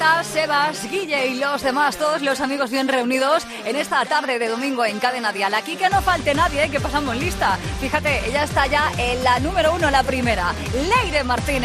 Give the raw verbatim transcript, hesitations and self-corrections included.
Marta, Sebas, Guille y los demás, todos los amigos bien reunidos en esta tarde de domingo en Cadena Dial. Aquí que no falte nadie, que pasamos lista. Fíjate, ella está ya en la número uno, la primera, Leire Martínez.